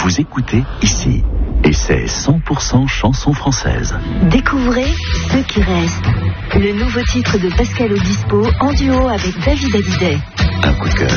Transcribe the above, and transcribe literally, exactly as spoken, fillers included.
Vous écoutez ici. Et c'est cent pour cent chansons françaises. Découvrez Ce qui reste. Le nouveau titre de Pascal Obispo en duo avec David Hallyday. Un coup de cœur.